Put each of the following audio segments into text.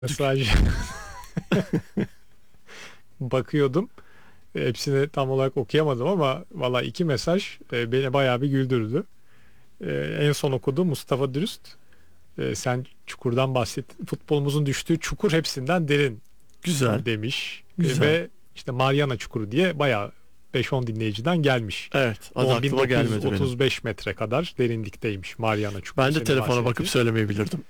Mesaj bakıyordum. Hepsini tam olarak okuyamadım ama valla iki mesaj beni bayağı bir güldürdü. En son okuduğum Mustafa Dürüst. Sen çukurdan bahsettin. Futbolumuzun düştüğü çukur hepsinden derin Güzel, demiş. güzel. Ve işte Mariana Çukuru diye bayağı 5-10 dinleyiciden gelmiş. Evet, adı aklıma gelmedi benim. 10.935 metre kadar derinlikteymiş Mariana Çukuru. Ben de Senin telefona bakıp bahsettiğin. söylemeyebilirdim.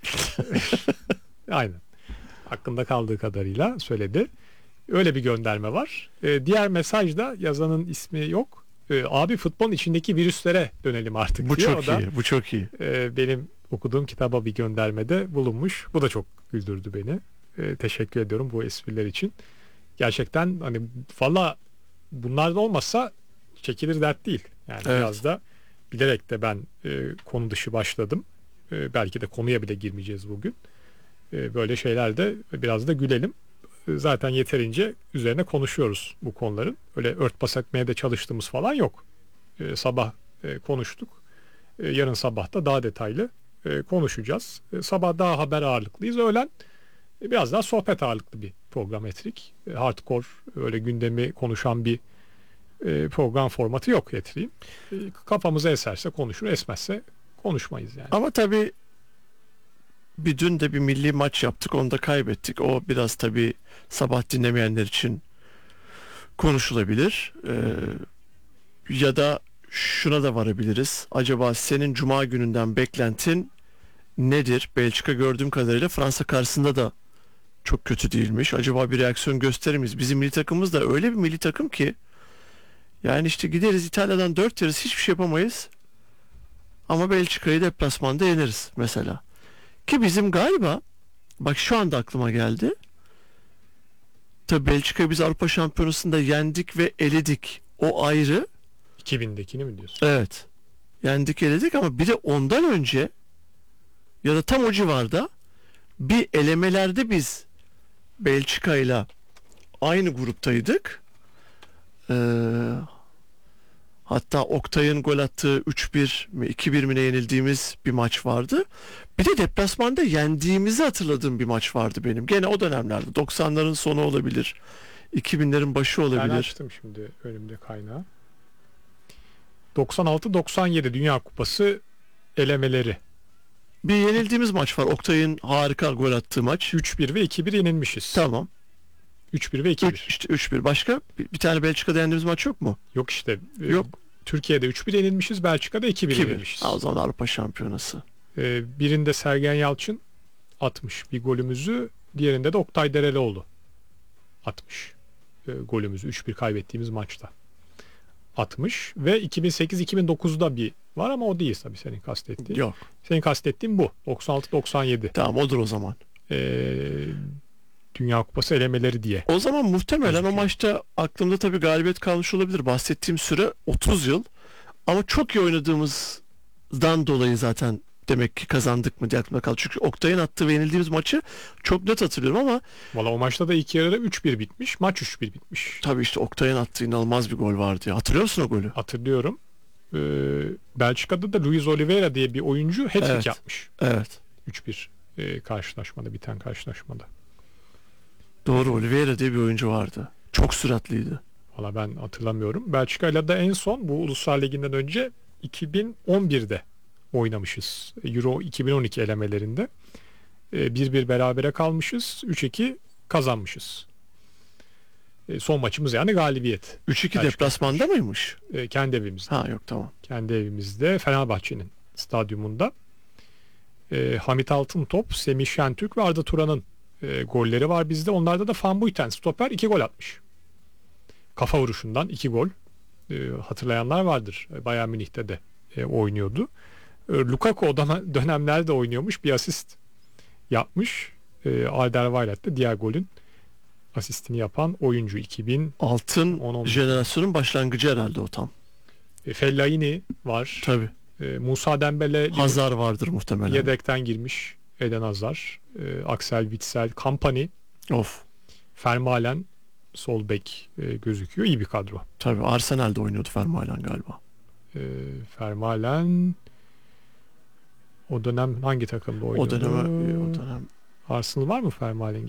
Aynen. Hakkında kaldığı kadarıyla söyledi. Öyle bir gönderme var. Diğer mesajda yazanın ismi yok. Abi futbolun içindeki virüslere dönelim artık Bu diyor. çok O da iyi, bu çok iyi. benim okuduğum kitaba bir göndermede bulunmuş. Bu da çok güldürdü beni. Teşekkür ediyorum bu espriler için. Gerçekten hani valla bunlar da olmasa çekilir dert değil. Yani Evet. biraz da bilerek de ben konu dışı başladım. Belki de konuya bile girmeyeceğiz bugün. Böyle şeylerde biraz da gülelim. Zaten yeterince üzerine konuşuyoruz bu konuların. Öyle örtbas etmeye de çalıştığımız falan yok. Sabah konuştuk. Yarın sabah da daha detaylı konuşacağız. Sabah daha haber ağırlıklıyız. Öğlen biraz daha sohbet ağırlıklı bir program ettik. Hardcore öyle gündemi konuşan bir program formatı yok Etrik'in. Kafamıza eserse konuşur, esmezse konuşmayız yani. Ama tabii dün de bir milli maç yaptık, onu da kaybettik. O biraz tabii sabah dinlemeyenler için konuşulabilir. Ya da şuna da varabiliriz. Acaba senin Cuma gününden beklentin nedir? Belçika gördüğüm kadarıyla Fransa karşısında da çok kötü değilmiş. Acaba bir reaksiyon gösterir miyiz? Bizim milli takımımız da öyle bir milli takım ki yani işte gideriz İtalya'dan 4 yeriz, hiçbir şey yapamayız. Ama Belçika'yı deplasmanda yeneriz mesela. Ki bizim galiba, bak şu anda aklıma geldi. Tabii Belçika'yı biz Avrupa Şampiyonası'nda yendik ve eledik. O ayrı. 2000'dekini mi diyorsun? Evet. Yendik eledik ama bir de ondan önce ya da tam o civarda bir elemelerde biz Belçika'yla aynı gruptaydık. Hatta Oktay'ın gol attığı 3-1 mi 2-1 mi ne yenildiğimiz bir maç vardı. Bir de deplasmanda yendiğimizi hatırladığım bir maç vardı benim. Gene o dönemlerde 90'ların sonu olabilir. 2000'lerin başı Ben olabilir. açtım şimdi önümde kaynağı. 96-97 Dünya Kupası elemeleri. Bir yenildiğimiz maç var. Oktay'ın harika gol attığı maç. 3-1 ve 2-1 yenilmişiz. Tamam. 3-1 ve 2-1. İşte 3-1. Başka? Bir tane Belçika'da yendiğimiz maç yok mu? Yok işte. Yok. Türkiye'de 3-1 yenilmişiz. Belçika'da 2-1 2-1. yenilmişiz. Ha, o zaman Avrupa Şampiyonası. Birinde Sergen Yalçın atmış bir golümüzü. Diğerinde de Oktay Derelioğlu atmış. Golümüzü 3-1 kaybettiğimiz maçta. Atmış ve 2008-2009'da bir var ama o değil tabii senin kastettiğin. Yok. Senin kastettiğin bu. 96-97. Tamam, odur o zaman. Dünya Kupası elemeleri diye. O zaman muhtemelen Gözüküyor. o maçta aklımda tabii galibiyet kalmış olabilir. Bahsettiğim süre 30 yıl. Ama çok iyi oynadığımızdan dolayı zaten demek ki kazandık mı diye aklımda kaldı. Çünkü Oktay'ın attığı ve yenildiğimiz maçı çok net hatırlıyorum ama Valla o maçta da ilk yarıda 3-1 bitmiş. Maç 3-1 bitmiş. tabii işte Oktay'ın attığı inanılmaz bir gol vardı ya. Hatırlıyor musun o golü? Hatırlıyorum. Belçika'da da Luis Oliveira diye bir oyuncu hat-trick Evet. yapmış. Evet. 3-1 karşılaşmada, biten karşılaşmada. Doğru, Oliveira diye bir oyuncu vardı. Çok süratliydi. Valla ben hatırlamıyorum. Belçika'yla da en son bu Uluslar Ligi'nden önce 2011'de oynamışız. Euro 2012 elemelerinde. 1-1 berabere kalmışız. 3-2 kazanmışız. Son maçımız yani galibiyet. 3-2 Belçika deplasmanda mıymış? Kendi evimizde. Ha yok, tamam. Kendi evimizde Fenerbahçe'nin stadyumunda. Hamit Altıntop, Semih Şentürk ve Arda Turan'ın golleri var bizde. Onlarda da Van Buiten stoper 2 gol atmış. Kafa vuruşundan 2 gol. Hatırlayanlar vardır. Bayern Münih'te de oynuyordu. Lukaku o dönemlerde oynuyormuş. Bir asist yapmış. Alderweireld de diğer golün asistini yapan oyuncu. 2000 Altın 10-11. jenerasyonun başlangıcı herhalde o tam. Fellaini var. Tabii. Musa Dembele Hazar vardır muhtemelen. yedekten girmiş. Eden Hazar. Axel Witsel, Kompany, Of. Vermaelen sol bek gözüküyor. İyi bir kadro. Tabii Arsenal'de oynuyordu Vermaelen galiba. Vermaelen o dönem hangi takımda oynuyordu? O dönem Arsenal var mı Vermaelen